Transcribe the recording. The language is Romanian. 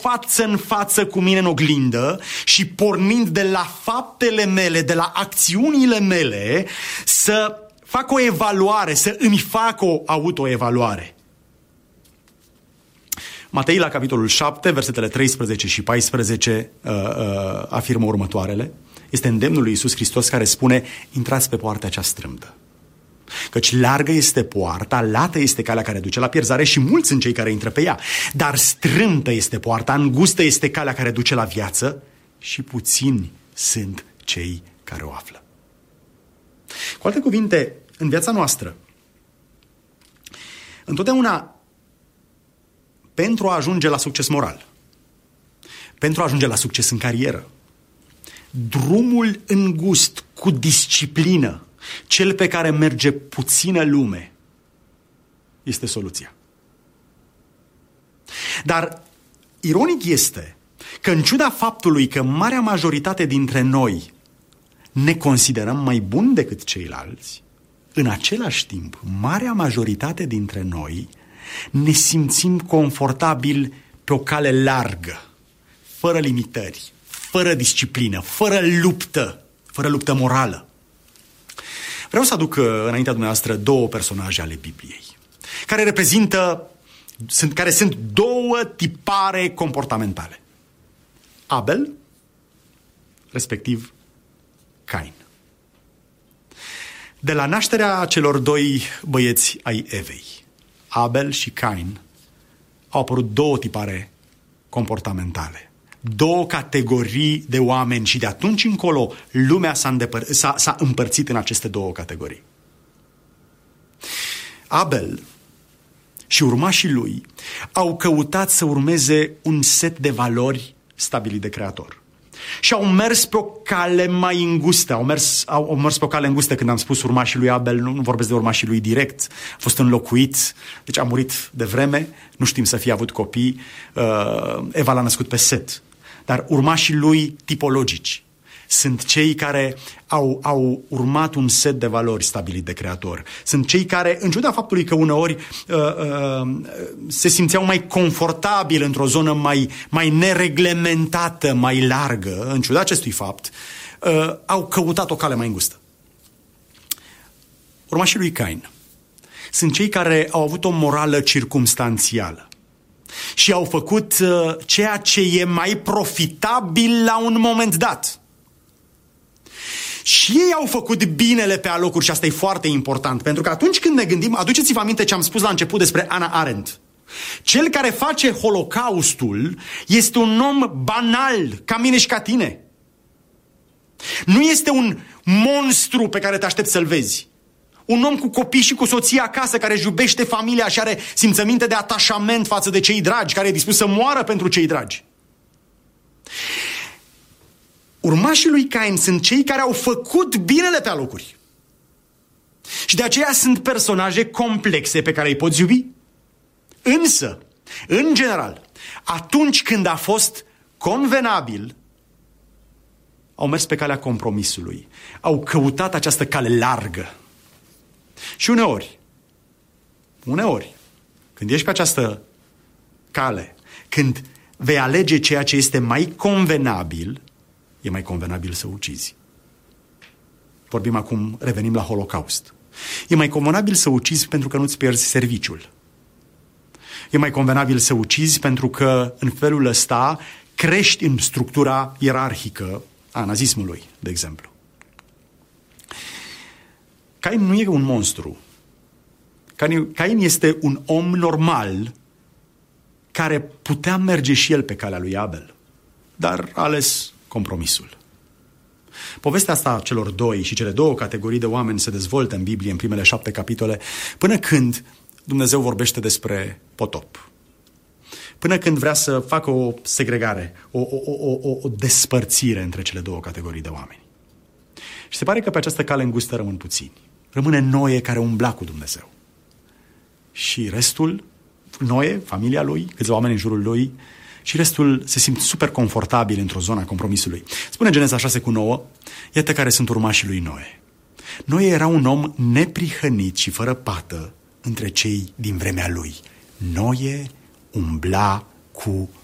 față în față cu mine în oglindă și pornind de la faptele mele, de la acțiunile mele, să fac o evaluare, să îmi fac o autoevaluare. Matei, la capitolul 7, versetele 13 și 14, afirmă următoarele. Este îndemnul lui Iisus Hristos care spune: intrați pe poarta cea strâmtă. Căci largă este poarta, lată este calea care duce la pierzare și mulți sunt cei care intră pe ea. Dar strâmtă este poarta, îngustă este calea care duce la viață și puțini sunt cei care o află. Cu alte cuvinte, în viața noastră, întotdeauna, pentru a ajunge la succes moral, pentru a ajunge la succes în carieră, drumul îngust, cu disciplină, cel pe care merge puțină lume, este soluția. Dar ironic este că, în ciuda faptului că marea majoritate dintre noi ne considerăm mai buni decât ceilalți, în același timp, marea majoritate dintre noi ne simțim confortabil pe o cale largă, fără limitări, fără disciplină, fără luptă morală. Vreau să aduc înaintea dumneavoastră două personaje ale Bibliei, care sunt două tipare comportamentale. Abel, respectiv Cain. De la nașterea celor doi băieți ai Evei, Abel și Cain, au apărut două tipare comportamentale, două categorii de oameni și de atunci încolo lumea s-a împărțit în aceste două categorii. Abel și urmașii lui au căutat să urmeze un set de valori stabilit de Creator. Și au mers pe o cale mai îngustă. Au mers pe o cale îngustă. Când am spus urmașii lui Abel, nu vorbesc de urmașii lui direct. A fost înlocuit, deci a murit de vreme. Nu știm să fie avut copii. Eva l-a născut pe Set. Dar urmașii lui tipologici sunt cei care au urmat un set de valori stabilit de Creator. Sunt cei care, în ciuda faptului că uneori se simțeau mai confortabil într-o zonă mai nereglementată, mai largă, în ciuda acestui fapt, au căutat o cale mai îngustă. Urmașii lui Cain sunt cei care au avut o morală circumstanțială și au făcut ceea ce e mai profitabil la un moment dat. Și ei au făcut binele pe alocuri și asta e foarte important, pentru că atunci când ne gândim, aduceți-vă aminte ce am spus la început despre Hannah Arendt. Cel care face Holocaustul este un om banal, ca mine și ca tine. Nu este un monstru pe care te aștepți să-l vezi. Un om cu copii și cu soție acasă, care își iubește familia și are simțăminte de atașament față de cei dragi, care e dispus să moară pentru cei dragi. Urmașii lui Cain sunt cei care au făcut binele pe alocuri. Și de aceea sunt personaje complexe pe care îi poți iubi. Însă, în general, atunci când a fost convenabil, au mers pe calea compromisului. Au căutat această cale largă. Și uneori, când ești pe această cale, când vei alege ceea ce este mai convenabil, e mai convenabil să ucizi. Revenim la Holocaust. E mai convenabil să ucizi pentru că nu-ți pierzi serviciul. E mai convenabil să ucizi pentru că în felul ăsta crești în structura ierarhică a nazismului, de exemplu. Cain nu e un monstru. Cain este un om normal care putea merge și el pe calea lui Abel, dar a ales compromisul. Povestea asta a celor doi și cele două categorii de oameni se dezvoltă în Biblie, în primele 7 capitole, până când Dumnezeu vorbește despre potop. Până când vrea să facă o segregare, o despărțire între cele două categorii de oameni. Și se pare că pe această cale îngustă rămân puțini. Rămâne Noe, care umbla cu Dumnezeu. Și restul, Noe, familia lui, câțiva oameni în jurul lui, și restul se simt super confortabil într-o zonă a compromisului. Spune Geneza 6:9, iată care sunt urmașii lui Noe. Noe era un om neprihănit și fără pată între cei din vremea lui. Noe umbla cu